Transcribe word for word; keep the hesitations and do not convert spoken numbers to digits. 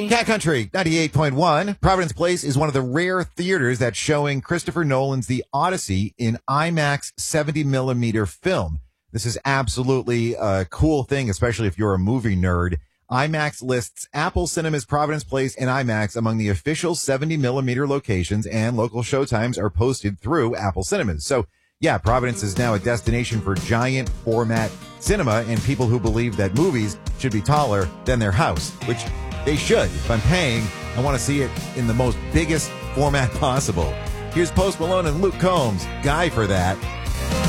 Cat Country ninety-eight point one. Providence Place is one of the rare theaters that's showing Christopher Nolan's The Odyssey in IMAX seventy millimeter film. This is absolutely a cool thing, especially if you're a movie nerd. IMAX lists Apple Cinemas, Providence Place, and IMAX among the official seventy millimeter locations, and local showtimes are posted through Apple Cinemas. So, yeah, Providence is now a destination for giant format cinema and people who believe that movies should be taller than their house, which they should. If I'm paying, I want to see it in the most biggest format possible. Here's Post Malone and Luke Combs, Guy for That.